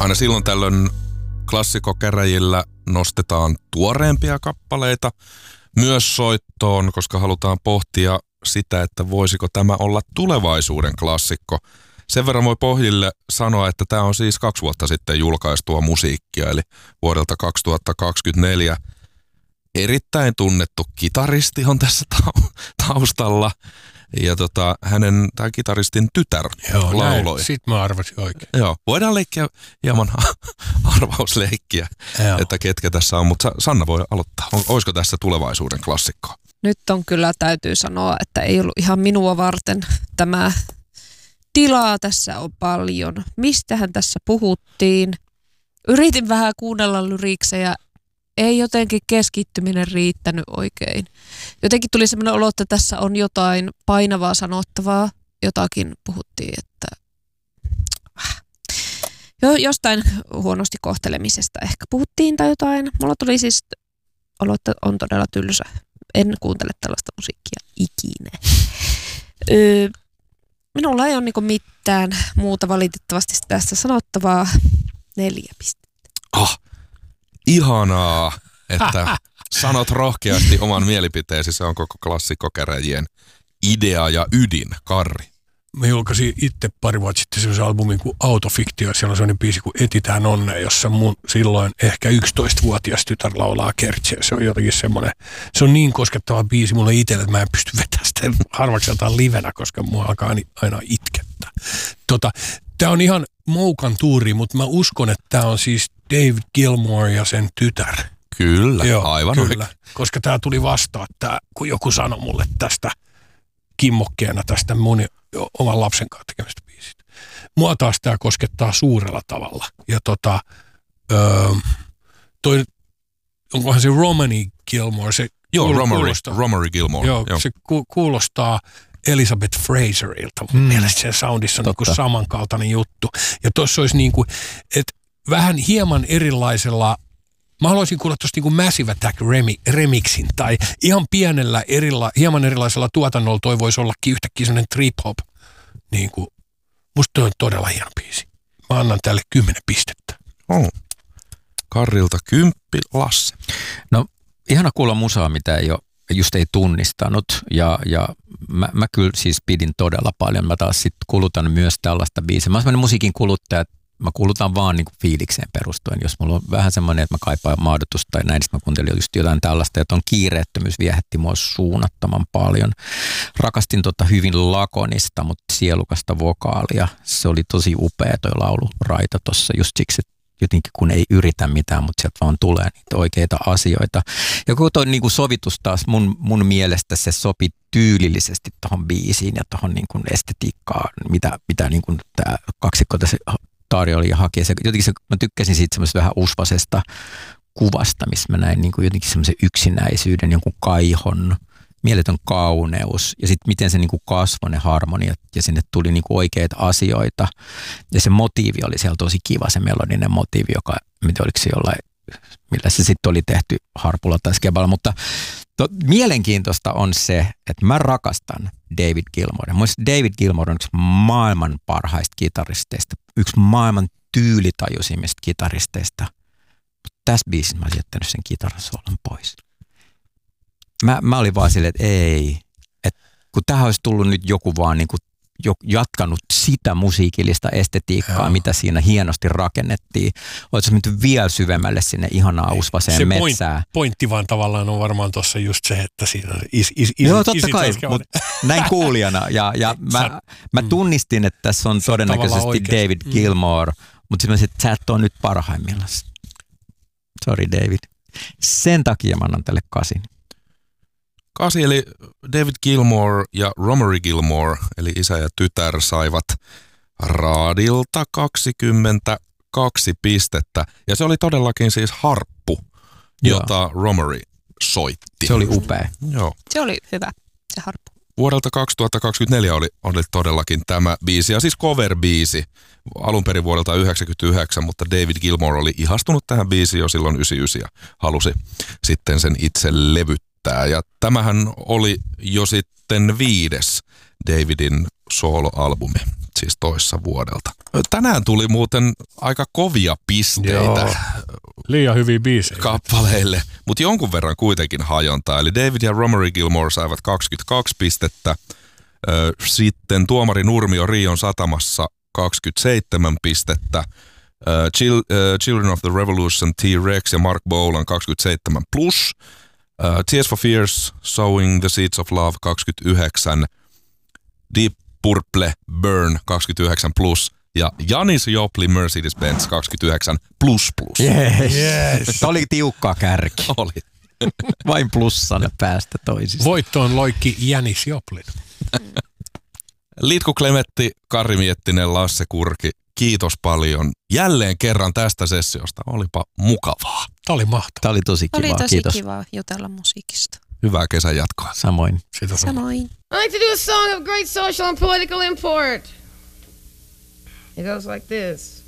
Aina silloin tällöin klassikokäräjillä nostetaan tuoreempia kappaleita myös soittoon, koska halutaan pohtia sitä, että voisiko tämä olla tulevaisuuden klassikko. Sen verran voi pohjille sanoa, että tämä on siis 2 vuotta sitten julkaistua musiikkia, eli vuodelta 2024. Erittäin tunnettu kitaristi on tässä taustalla. Ja hänen, tämä kitaristin tytär lauloi. Sitten mä arvasin oikein. Joo, voidaan leikkiä hieman arvausleikkiä, että ketkä tässä on. Mutta Sanna voi aloittaa. Olisiko tässä tulevaisuuden klassikko? Nyt on kyllä, täytyy sanoa, että ei ollut ihan minua varten tämä tilaa tässä on paljon. Mistähän tässä puhuttiin? Yritin vähän kuunnella lyriiksejä. Ei jotenkin keskittyminen riittänyt oikein. Jotenkin tuli sellainen olo, että tässä on jotain painavaa sanottavaa. Jotakin puhuttiin, että jostain huonosti kohtelemisesta ehkä puhuttiin tai jotain. Mulla tuli siis olo, että on todella tylsä. En kuuntele tällaista musiikkia ikinä. Minulla ei ole niinku mitään muuta valitettavasti tästä sanottavaa. 4 pistettä. Ihanaa, että sanot rohkeasti oman mielipiteesi. Se on koko klassikkokäräjien idea ja ydin. Karri. Mä julkaisin itse pari vuotta sitten sellaisen albumin kuin Autofiktio. Siellä on sellainen biisi kuin Etitään onnea, jossa mun silloin ehkä 11-vuotias tytär laulaa kertsiä. Se on jotenkin semmoinen, se on niin koskettava biisi mulle itselle, että mä en pysty vetämään sitä harvakseltaan livenä, koska mua alkaa aina itkettää. Tää on ihan moukan tuuri, mutta mä uskon, että tää on siis David Gilmour ja sen tytär. Kyllä, joo, aivan kyllä. Koska tää tuli vastaan, kun joku sanoi mulle tästä kimmokkeena tästä mun oman lapsen kanssa tekemästä biisistä. Mua taas tää koskettaa suurella tavalla. Ja onkohan se Romany Gilmour? Se Romary Gilmour. Joo, se kuulostaa Elizabeth Fraserilta. Mun mielestä se soundissa on niin samankaltainen juttu. Ja tuossa olisi niin kuin, että vähän hieman erilaisella, mä haluaisin kuulla tuosta niin kuin Massive Attack remixin tai ihan pienellä hieman erilaisella tuotannolla toi voisi ollakin yhtäkkiä sellainen trip-hop. Niin kuin, musta toi on todella hieno biisi. Mä annan tälle 10 pistettä. Karrilta 10, Lasse. No, ihana kuulla musaa, mitä ei tunnistanut ja mä kyllä siis pidin todella paljon. Mä taas sitten kulutan myös tällaista biisiä. Mä oon sellainen musiikin kuluttaja, että mä kulutan vaan niin kuin fiilikseen perustuen. Jos mulla on vähän semmoinen, että mä kaipaan maadotusta tai näin, mä kuuntelin just jotain tällaista, että on kiireettömyys viehätti mua suunnattoman paljon. Rakastin hyvin lakonista, mutta sielukasta vokaalia. Se oli tosi upea toi lauluraita tossa just siksi, että jotenkin kun ei yritä mitään, mutta sieltä vaan tulee niitä oikeita asioita. Ja koko toi niin sovitus taas mun mielestä se sopi tyylillisesti tuohon biisiin ja tuohon niin estetiikkaan, mitä niin tämä kaksikko tässä tarjoili ja haki. Mä tykkäsin siitä semmoisesta vähän usvasesta kuvasta, missä mä näin niin jotenkin semmoisen yksinäisyyden, jonkun kaihon, mieletön kauneus ja sitten miten se niinku kasvoi ne harmoniat ja sinne tuli niinku oikeita asioita. Ja se motiivi oli siellä tosi kiva, se melodinen motiivi, joka, oliko se jollain, millä se sitten oli tehty harpulla tai skeballa. Mutta mielenkiintoista on se, että mä rakastan David Gilmouria. Mielestäni David Gilmour on yksi maailman parhaista kitaristeista, yksi maailman tyylitajuisimmista kitaristeista. Mutta tässä biisissä mä olisin jättänyt sen kitarasolon pois. Mä olin vaan silleen, että ei. Et kun tähän olisi tullut nyt joku vaan niin kuin jatkanut sitä musiikillista estetiikkaa, mitä siinä hienosti rakennettiin. Olisi menty vielä syvemmälle sinne ihanaa usvaseen metsään. Pointti vaan tavallaan on varmaan tuossa just se, että siinä joo, totta kai, mutta näin kuulijana. Ja mä tunnistin, että tässä on todennäköisesti David Gilmour, mutta sitten mä sanoin, että sä et ole nyt parhaimmillaan. Sorry David. Sen takia mä annan tälle 8. 8 eli David Gilmour ja Romary Gilmour, eli isä ja tytär, saivat raadilta 22 pistettä. Ja se oli todellakin siis harppu, jota Romary soitti. Se oli upea. Joo. Se oli hyvä, se harppu. Vuodelta 2024 oli todellakin tämä biisi, ja siis cover-biisi alun perin vuodelta 1999, mutta David Gilmour oli ihastunut tähän biisiin jo silloin 1999 ja halusi sitten sen itse levyttää. Ja tämähän oli jo sitten 5. Davidin soloalbumi. siis toissa vuodelta. Tänään tuli muuten aika kovia pisteitä. Joo. Liian hyviä biisejä. Kappaleille, mutta jonkun verran kuitenkin hajontaa. Eli David ja Romery Gilmore saivat 22 pistettä. Sitten tuomari Nurmio Rion satamassa 27 pistettä. Children of the Revolution, T-Rex ja Mark Bolan 27 plus. Tears for Fears, Sowing the Seeds of Love 29. Deep Purple, Burn 29 plus. Ja Janis Joplin, Mercedes-Benz 29 plus. Yes. Tämä oli tiukka kärki. Oli. Vain plussan päästä toisista. Voittoon loikki Janis Joplin. Liitku Klemetti, Kari Miettinen, Lasse Kurki, kiitos paljon jälleen kerran tästä sessiosta. Olipa mukavaa. Tämä oli mahtavaa. Tämä oli tosi kiva. Oli tosi kiitos. kiva jutella musiikista. Hyvää kesän jatkoa. Samoin. Samoin. I like to do a song of great social and political import. It goes like this.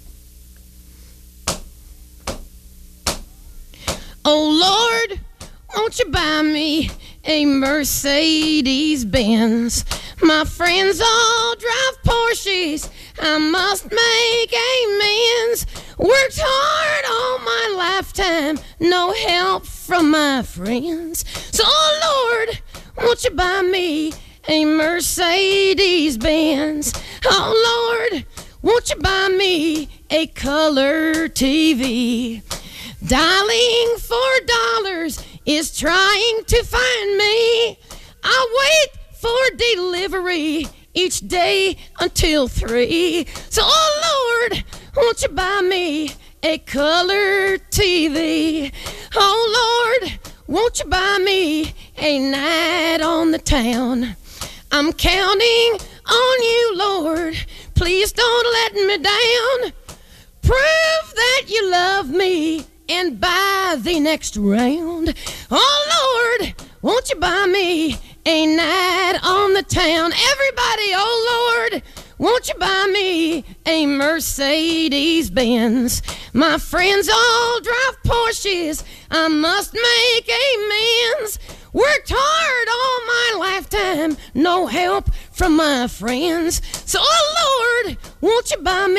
Oh Lord, won't you buy me a Mercedes-Benz? My friends all drive Porsches. I must make amends. Worked hard all my lifetime, no help from my friends. So, oh Lord, won't you buy me a Mercedes-Benz? Oh Lord, won't you buy me a color TV? Dialing $4 is trying to find me. I wait for delivery each day until 3. So, oh Lord, won't you buy me a color TV? Oh Lord, won't you buy me a night on the town? I'm counting on you, Lord. Please don't let me down. Prove that you love me and buy the next round. Oh Lord, won't you buy me a night on the town? Everybody, oh Lord, won't you buy me a Mercedes-Benz? My friends all drive Porsches. I must make amends. Worked hard all my lifetime, no help from my friends. So, oh Lord, won't you buy me